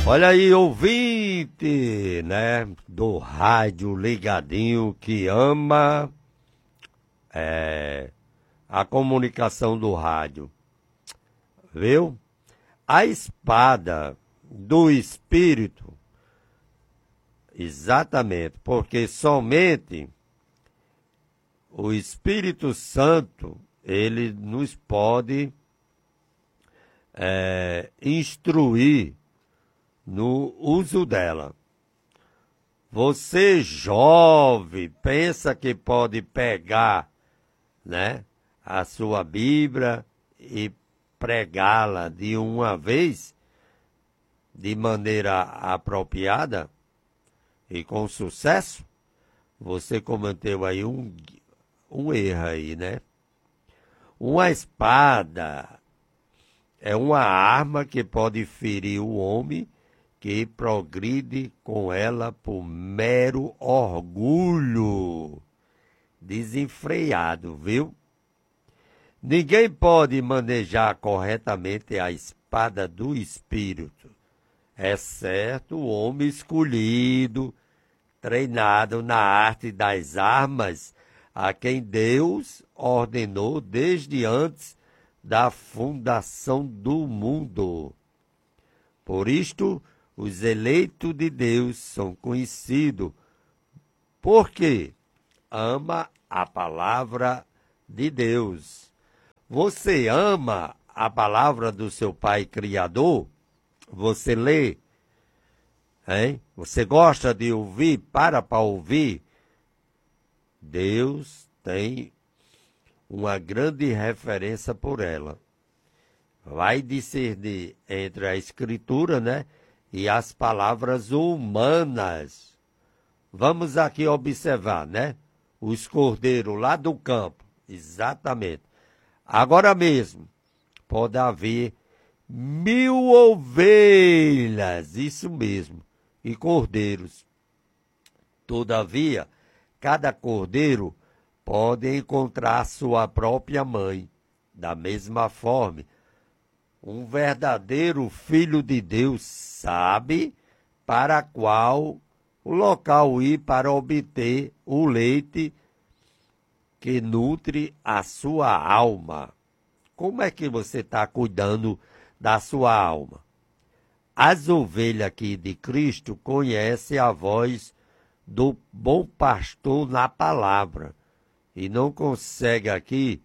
Olha aí, ouvinte, né, do rádio ligadinho que ama a comunicação do rádio, viu? A espada do Espírito, exatamente, porque somente o Espírito Santo, ele nos pode instruir no uso dela. Você jovem pensa que pode pegar, né, a sua Bíblia e pregá-la de uma vez, de maneira apropriada e com sucesso? Você cometeu aí um erro aí, né? Uma espada é uma arma que pode ferir o homem que progride com ela por mero orgulho desenfreado, viu? Ninguém pode manejar corretamente a espada do Espírito, exceto o homem escolhido, treinado na arte das armas, a quem Deus ordenou desde antes da fundação do mundo. Por isto, os eleitos de Deus são conhecidos porque ama a palavra de Deus. Você ama a palavra do seu Pai Criador? Você lê? Hein? Você gosta de ouvir? Para ouvir? Deus tem uma grande referência por ela. Vai discernir entre a Escritura, né, e as palavras humanas. Vamos aqui observar, né? Os cordeiros lá do campo. Exatamente. Agora mesmo, pode haver 1000 ovelhas, isso mesmo, e cordeiros. Todavia, cada cordeiro pode encontrar sua própria mãe. Da mesma forma, um verdadeiro filho de Deus sabe para qual o local ir para obter o leite que nutre a sua alma. Como é que você está cuidando da sua alma? As ovelhas aqui de Cristo conhecem a voz do bom pastor na palavra e não consegue aqui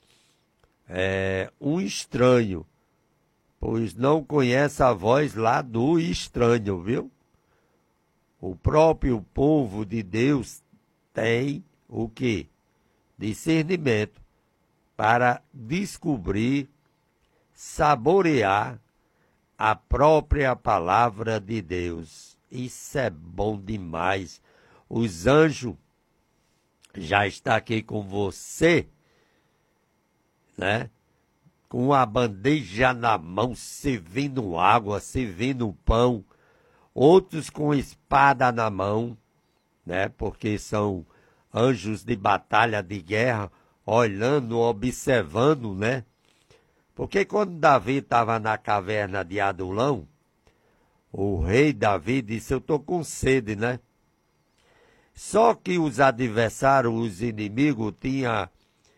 um estranho, pois não conhece a voz lá do estranho, viu? O próprio povo de Deus tem o quê? Discernimento para descobrir, saborear a própria palavra de Deus. Isso é bom demais. Os anjos já estão aqui com você, né? Com a bandeja na mão, servindo água, servindo pão. Outros com espada na mão, né? Porque são anjos de batalha, de guerra, olhando, observando, né? Porque quando Davi estava na caverna de Adulão, o rei Davi disse, eu estou com sede, né? Só que os adversários, os inimigos, tinham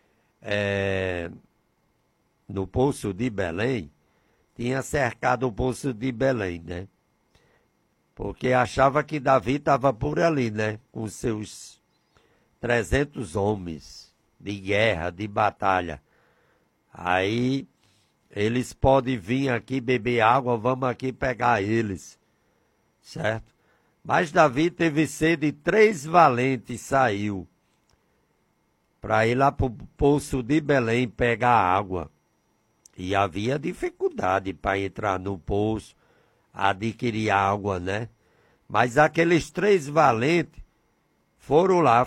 no Poço de Belém, tinha cercado o Poço de Belém, né? Porque achava que Davi estava por ali, né? Com seus 300 homens de guerra, de batalha. Aí eles podem vir aqui beber água, vamos aqui pegar eles, certo? Mas Davi teve sede e 3 valentes saiu para ir lá para o Poço de Belém pegar água. E havia dificuldade para entrar no poço, adquirir água, né? Mas aqueles 3 valentes foram lá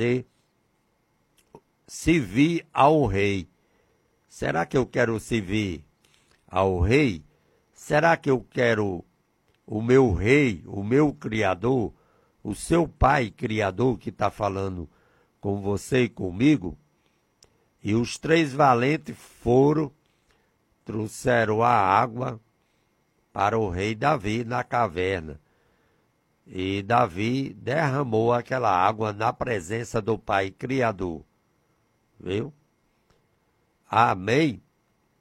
servir ao rei. Será que eu quero servir ao rei? Será que eu quero o meu rei, o meu criador, o seu pai criador que está falando com você e comigo? E os 3 valentes foram, trouxeram a água para o rei Davi na caverna. E Davi derramou aquela água na presença do Pai Criador. Viu? Amém?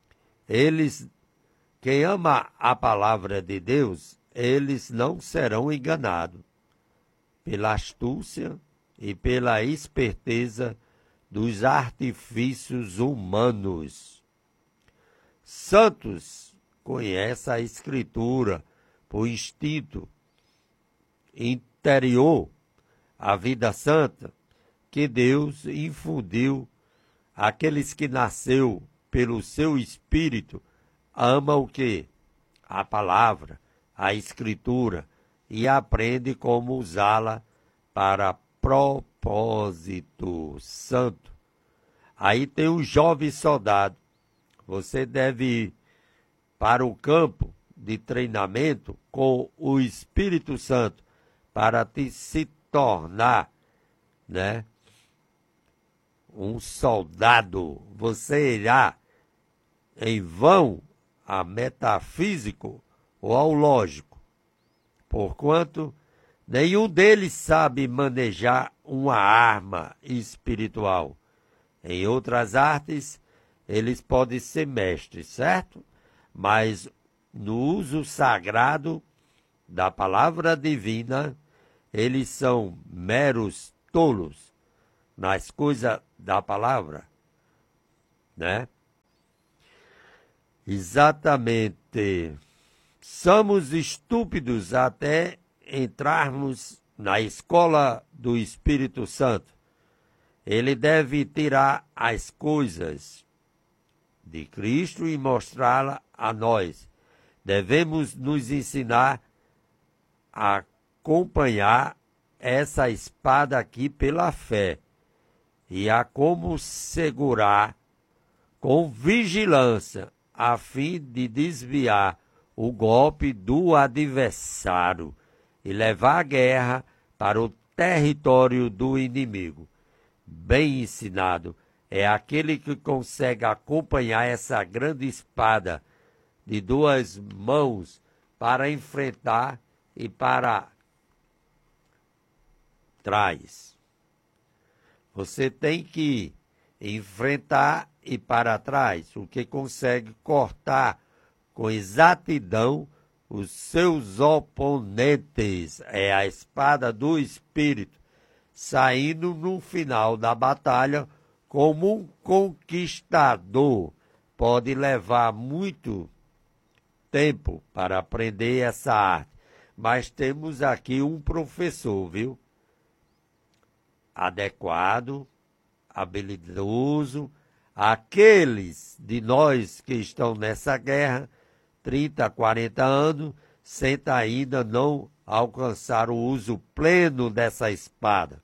Quem ama a palavra de Deus, eles não serão enganados pela astúcia e pela esperteza dos artifícios humanos. Santos conhecem a Escritura por instinto interior, a vida santa que Deus infundiu àqueles que nasceu pelo seu Espírito, ama o quê? A palavra, a Escritura, e aprende como usá-la para propósito santo. Aí tem um jovem soldado. Você deve ir para o campo de treinamento com o Espírito Santo para se tornar, né, um soldado. Você irá em vão a metafísico ou ao lógico, porquanto nenhum deles sabe manejar uma arma espiritual. Em outras artes, eles podem ser mestres, certo? Mas no uso sagrado da palavra divina, eles são meros tolos nas coisas da palavra, né? Exatamente. Somos estúpidos até entrarmos na escola do Espírito Santo. Ele deve tirar as coisas de Cristo e mostrá-la a nós. Devemos nos ensinar a acompanhar essa espada aqui pela fé e a como segurar com vigilância a fim de desviar o golpe do adversário e levar a guerra para o território do inimigo. Bem ensinado é aquele que consegue acompanhar essa grande espada de duas mãos para enfrentar e para trás. Você tem que enfrentar e para trás, o que consegue cortar com exatidão os seus oponentes. É a espada do Espírito, saindo no final da batalha como um conquistador. Pode levar muito tempo para aprender essa arte, mas temos aqui um professor, viu? Adequado, habilidoso. Aqueles de nós que estão nessa guerra, 30, 40 anos, senta ainda não alcançar o uso pleno dessa espada.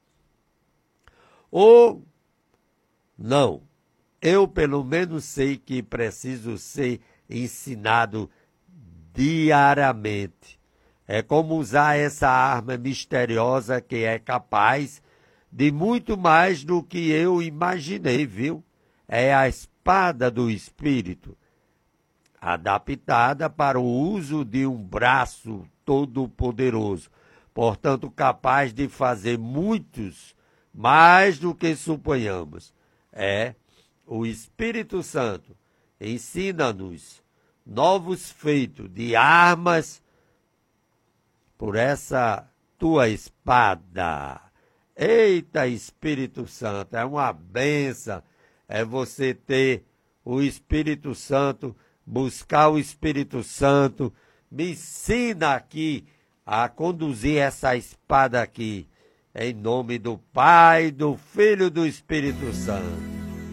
Ou não, eu pelo menos sei que preciso ser ensinado diariamente. É como usar essa arma misteriosa que é capaz de muito mais do que eu imaginei, viu? É a espada do Espírito, adaptada para o uso de um braço todo-poderoso, portanto capaz de fazer muitos mais do que suponhamos. É o Espírito Santo ensina-nos novos feitos de armas por essa tua espada. Eita, Espírito Santo, é uma benção, é você ter o Espírito Santo, buscar o Espírito Santo. Me ensina aqui a conduzir essa espada aqui, em nome do Pai, do Filho e do Espírito Santo.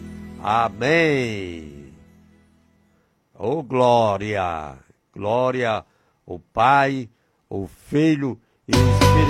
Amém. Oh, glória, glória ao Pai, ao Filho e ao Espírito